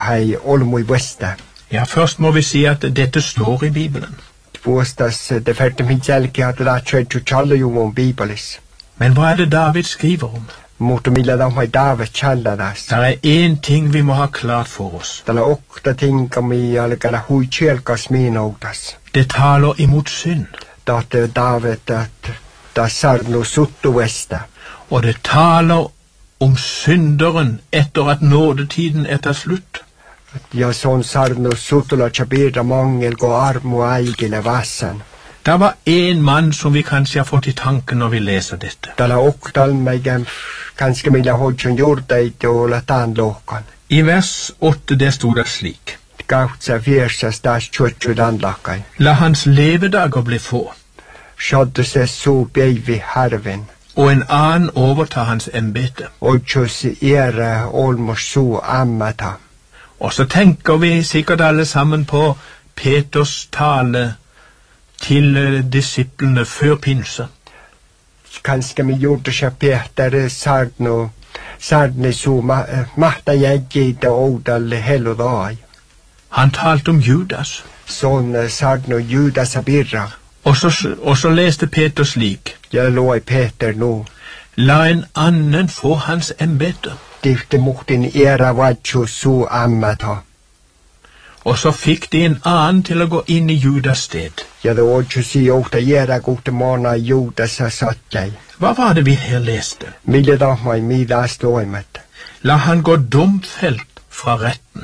hei olmui vesta. Ja, først må vi si at dette står i Bibelen. Vuostas det färte min jälkeen att det tjöjtju tjallajuvun Bibelis. Men hva er det David skriver om? Mutta millä damai David tjalladas. Det er en ting vi må ha klart for oss. Tällä okta tinkami alkana hui tjelkas minoutas. Det taler imot synd. Tahte David att ta sarnu suttu vesta. Og det taler om synderen etter at nådetiden er tatt slutt. Ja son sarnu suttula tjabirra mangel gå armu aigile vassan. Det var en mann som vi kanskje har fått i tanken når vi leser dette. Tällä oktal meigen kanske millä hodjon jordeit jo latan lohkan. I vers 8 det stod det slik. Kautsa viersas taas tjotju landlakai. La hans levedager bli få, Shodde se su beivi harven. og en annen overta hans embete. Oitjus era olmos su ammata. Og så tenker vi sikkert alle sammen på Peters tale til disiplene før pinse. Kanske mi gjorde sig Peter sarne su mahta jäggeitä oudalle helodai. Han talte om Judas, Son sarno Judas abirra. og så leste Peter slik. Jag loi Peter nu. La en annen få hans embete. Tifte muhtin era vachu su ammata. Og så fikk de en annen til å gå inn i Judas sted. Ja det oitjus i outa era kuhte mona Judas satjai. Hva var det vi her leste? Mille dahmai midas toimet. La han gå domfelt fra retten.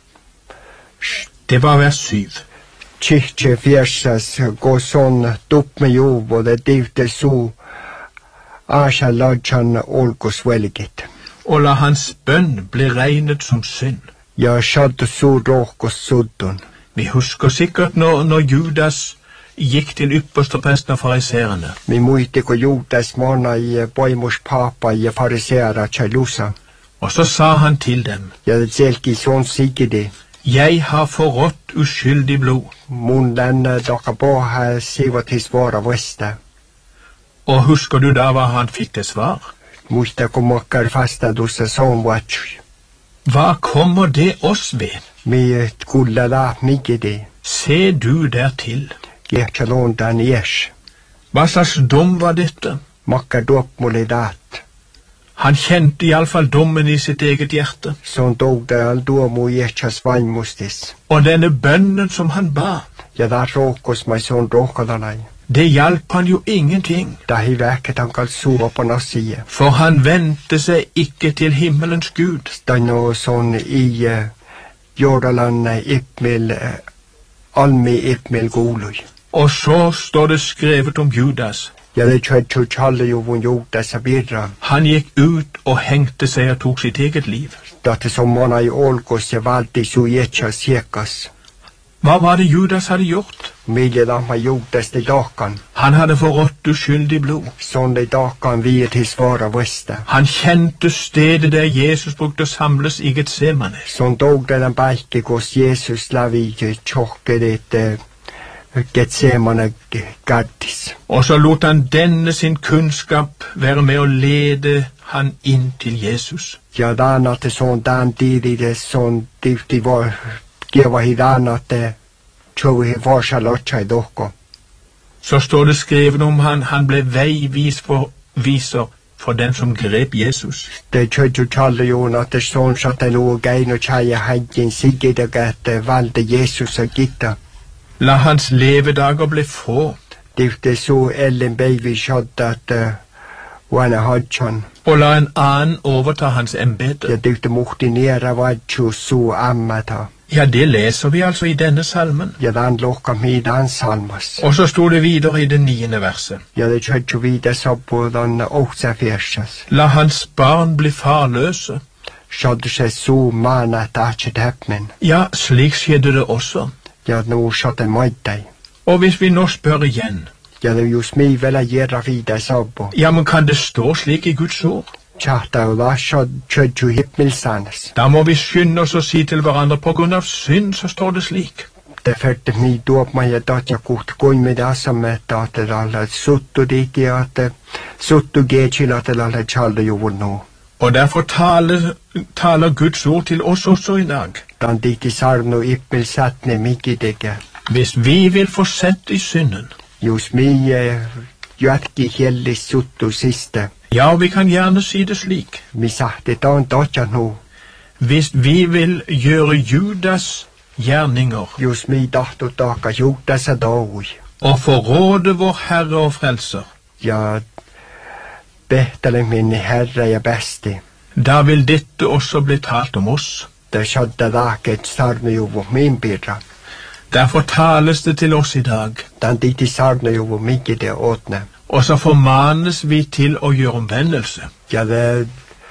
Det var vers 7. Tjitje fjersas gå son tup med juvo det tifte su asha lodjan olkos velgit. Og la hans bønn bli regnet som synd. Ja shaddu su rohkos suddun. Vi husker sikkert når Judas gikk til ypperstepresten av fariserene. Mi muisti ko Judas mona i poimus papa i fariseara chalusa. Og så sa han til dem, Ja det selki son sigidi. jeg har forrådt uskyldig blod. Mun länne doka boha sivatis vara vesta. Og husker du da hva han fikk til svar? Muista ko mokkar fasta dussa son vachu. Hva kommer det oss ved? Mi kulla la migidi. Se du dertil. Gehchalondan yesh. Hva slags dom var dette? Mokkar dopmulidat. Han kjente i alle fall dommen i sitt eget hjerte. Son dogda al duomu yechas vainmustis. Og denne bønnen som han ba, Ja da rokos mai son rokadanai. det hjalp han jo ingenting. Da hi verket han kal suva på nasie. For han vendte seg ikke til himmelens Gud. Stano son i jordalan ipmil almi ipmil golui. Og så står det skrevet om Judas. Ja det tjøtju tjalle jo vun Judas abirra. Han gikk ut og hengte seg og tok sitt eget liv. Date som mona i olkos ja valti su yechas siekas. Hva var det Judas hadde gjort? Milje dama Judas de dakan. Han hadde forrådt uskyldig blod. Son de dakan viet his vara vesta. Han kjente stedet der Jesus brukte å samles i Getsemane. Son dogda den baike gos Jesus lavi tjokke det Getsemane gardis. Og så lot han denne sin kunnskap være med å lede han inn til Jesus. Ja danate son dan didi son tifti var geva hi danate tjovi varsa lotcha i doko. Så står det skrevet om han ble veiviser for den som grep Jesus. Det tjøtju tjalle jo at son satt en og gein og tjaja heggen sigge valde Jesus og gitta. La hans levedager bli få, Tifte så ellen baby shot at wana hodjon. og la en annen overta hans embete. Ja tifte muhti nera vachu su ammata. Ja, det leser vi altså i denne salmen. Ja dan lokka midan salmas. Og så stod det videre i det 9. verset. Ja det tjøtju vida sabbo dan oksa fjersas. La hans barn bli farløse. Shadde se su mana tachet hepmen. Ja, slik skjedde det også. Ja nu shot en maittai. Og hvis vi nå spør igjen, Ja det just mi vela gjerra vida sabbo. ja, men kan det stå slik i Guds ord? Tjata og da tjøtju hippmilsanes. Da må vi skynde oss å si til hverandre, på grunn av synd så står det slik. Det färte mi dop maja datja kuht koi med asamet at det alla suttu diki at suttu gechil at det alla chalde jo nu. Og derfor taler Guds ord til oss også i dag. Dan dit I sarno ippel satne mikidege. Hvis vi vil fortsette I synden, Jos mi jatki hellis suttu siste. ja, vi kan gjerne si det slik. Mi sahte dan dotja nu. Hvis vi vil gjøre Judas gjerninger Jos mi dahto daka Judas adaui. og forråde vår Herre og Frelser, Ja behtele min herre ja besti. da vil dette også bli talt om oss. Det skjedde daket sarno jo min birra. Derfor tales det til oss I dag, Dan dit sarno jo mikide åtne. og så formanes vi til å gjøre omvendelse. Ja det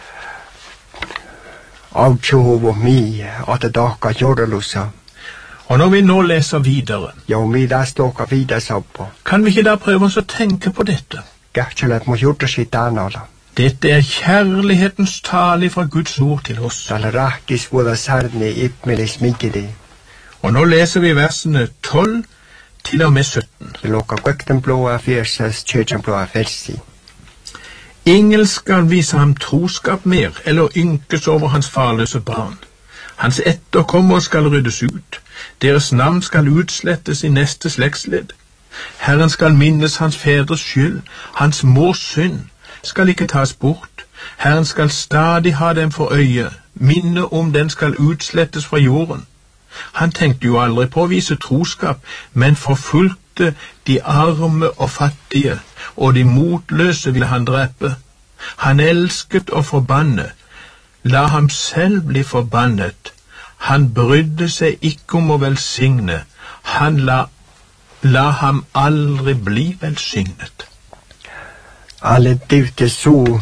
avtjovo mi at det daka jordelusa. Og når vi nå leser videre, Ja mi da stoka vida sabbo. kan vi ikke da prøve oss å tenke på dette? Gärtselet må jorda sitt anala. Dette kjærlighetens tale fra Guds ord til oss. Tal rahkis vuoda sarni ipmelis mikidi. Og nå leser vi versene 12 til og med 17. Det lukka kvekten blåa fjersas, kyrkjen blåa fersi. Ingen skal vise ham troskap mer, eller ynkes over hans farløse barn. Hans etterkommere skal ryddes ut. Deres navn skal utslettes I neste slektsledd. Herren skal minnes hans fedres skyld. Hans mors synd skal ikke tas bort. Herren skal stadig ha dem for øye. Minne om den skal utslettes fra jorden. Han tenkte jo aldri på å vise troskap, men forfulgte de arme og fattige, og de motløse ville han drepe. Han elsket å forbanne. La ham selv bli forbannet. Han brydde seg ikke om å velsigne. Han la ham aldri bli velsignet. Alle divte så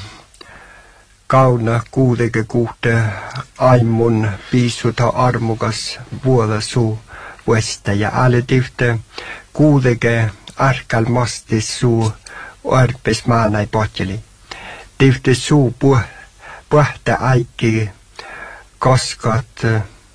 kauna kuudeke kuute aimun piisuta armukas vuoda su vuesta ja alle divte kuudeke arkalmastis su arpes maanai potjeli. Divte su puhta aikki kaskat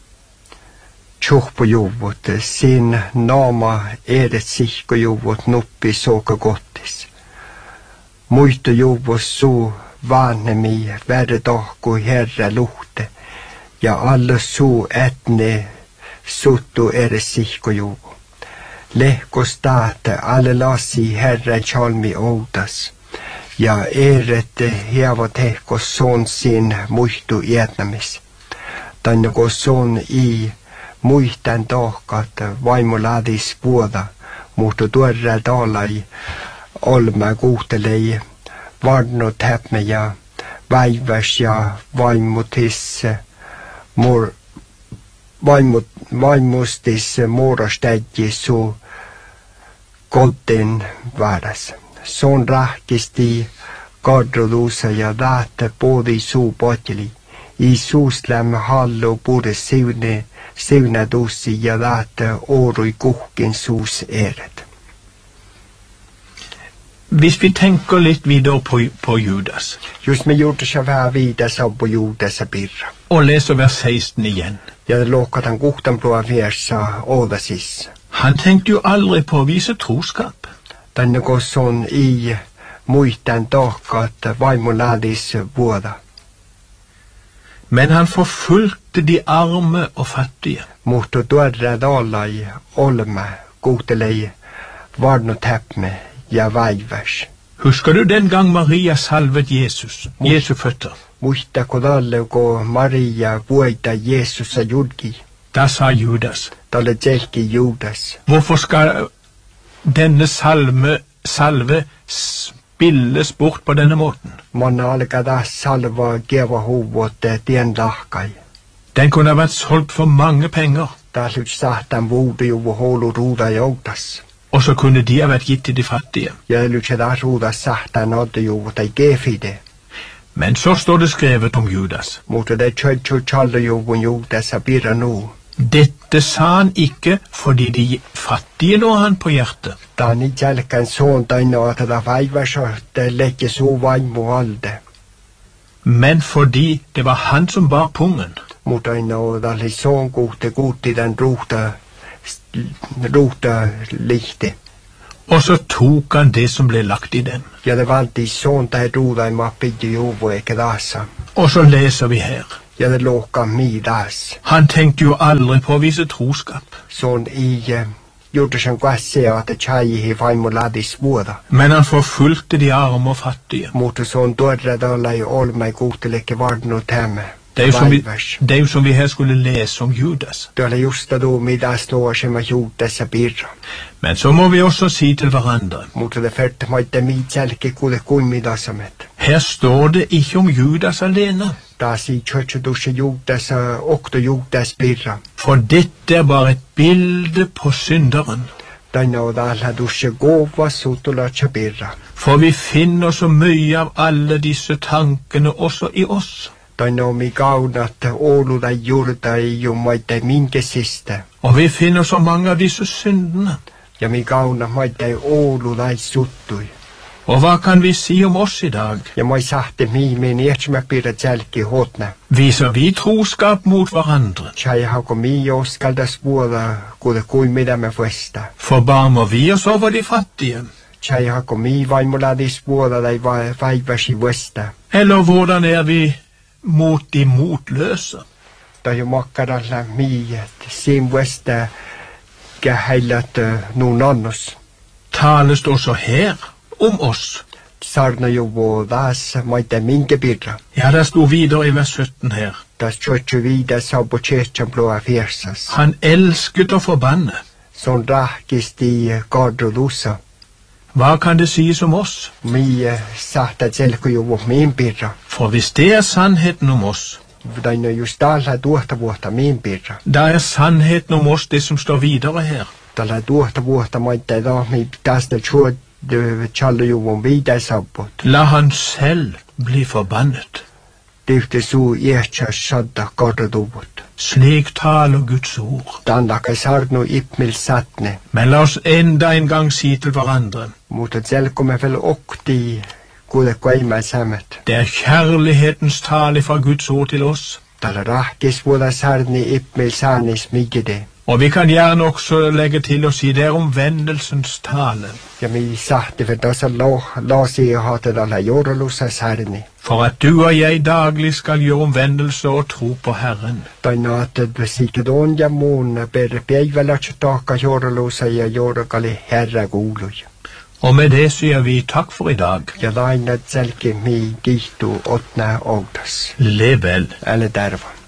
tjuhpujuvut, sin naama edet sihkujuvut nuppi soka gottis. Muisto juvus su vanhemi verre tahku herra luhte, ja alla su etne suttu edes sihkujuvu. Lehko staate alle lasi herra chalmi outas, ja eret hiava tehko son sin muistu ietnamis. Tannako son I muistan tahkat vaimuladis vuoda, muhtu tuorra taalai olma kuhtelei varnut häpme ja väiväs ja vaimutis vaimustis muurastäjji su kotin vääräs. Son rahkisti kadrudusa ja lähte poodi suu potjeli. I suuslämme hallu puhude siunadussi ja lähte årui kuhkin suus eret. Hvis vi tenker litt videre på Judas, Just med Judas ja vähän viidas på Judas birra. og leser vers 16 igjen. Ja det lokatan kuhtan blåa viersa ådasis. Han tenkte jo aldri på å vise troskap. Tänne kosson I muistan tahkat vaimuladis vuoda. Men han forfulgte de arme og fattige. Muhtu tuorra taalai olma kuhtelei varnut häpme ja väiväs. Husker du den gang Maria salvet Jesu føtter? Muistako talle, kun Maria vuoita Jeesusa julki. Da sa Judas, Talle tselki Judas. hvorfor skal denne salve spilles bort på denne måten? Manna alkaa taas salva kieva huvut tien lahkai. Den kunne ha vært solgt for mange penger, Taas yksi sahtan vuudu juvu houlu ruuda joutas. og så kunne de ha vært gitt til de fattige. Ja lyksi taas ruudas sahtan odde juvu tai kefide. Men så står det skrevet om Judas. Mutta det tjötju tjallu juvun Judasa birra nu. Dette sa han ikke fordi de fattige lå han på hjertet, Tani jälkän suuntaina tätä väiväsä leikki suu vaimu alde. men fordi det var han som bar pungen. Mutta aina oli soon kuutti den ruuta lihti. Og så tok han det som ble lagt i dem. Ja det valti soon tai ruuda ei maa piddi juvu eikä taassa. Og så leser vi her. Ja, det låka midas. Han tenkte jo aldri på å vise troskap. Sånn gjorde som gasse at det tjei i faimuladis våra. Men han forfulgte de arme og fattige. Mot sånn dörre dala i all meg gotelike varden og temme. Det er jo som vi her skulle lese om Judas. Det er just da midas låa som har gjort dessa birra. Men så må vi også si til hverandre. Mot det fyrte maite midselke kode midasamet. Her står det ikke om Judas alene. Da sier kjøttet dusje Judas og Judas birra. For dette er bare et bilde på synderen. Denne og alle dusje gåva sotola birra. For vi finner så mye av alle disse tankene også i oss. Denne og mi gaunat åluda jorda i og maite minke siste. Og vi finner så mange av disse syndene. Ja, mi gaunat maite åluda i sottui. Og hva kan vi si om oss i dag? Ja, moi sahte men etsimä birra tjälki hotna. Viser vi troskap mot hverandre? Tjai hako mi oskaldas vuoda kude mitä me fuesta. Forbarmer vi oss over de fattige? Tjai hako mi vaimuladis vuoda dai vaivasi vuesta. Eller hvordan er vi mot de motløse? Da jo makkaralla mi sim vuesta geheilat noen annos. Tales det også her om oss? Sarna jo vådas maite minke birra. Ja, det sto videre i vers 17 her. Da kjøtju vida sa på kjøtjan blåa fjersas. Han elsket å forbanne. Sånn rakist i gardrodusa. Hva kan det sies om oss? Mi sahta tjelko jo vår min birra. For hvis det er sannheten om oss, Da er just alla vuota min birra. da er sannheten om oss det som står videre her. Da la vuota maite da mi tasna tjod tjallu jo vår vida sabbot. La han selv bli forbannet. Det så erkja sadda gardrodubot. Slik taler Guds ord. Danlaka sarno ipmil satne. Men la oss enda en gang si til hverandre. Mot at selko me vel okti kude kveima samet. Det er kjærlighetens tale fra Guds ord til oss. Da la rakis vuoda sarni ipmil sanis migide. Og vi kan gjerne også legge til å si det er omvendelsens tale. Ja, mi sahte for da så la si hate da la jorolusa sarni. For at du og jeg daglig skal gjøre omvendelse og tro på Herren. Da natet besikkedon ja mun per peivällä taka jorolusa ja jorokali herra kuului. Og med det sier vi takk for i dag. Ja lainat selke mi gihtu otna outas. Lev vel. Eller derva.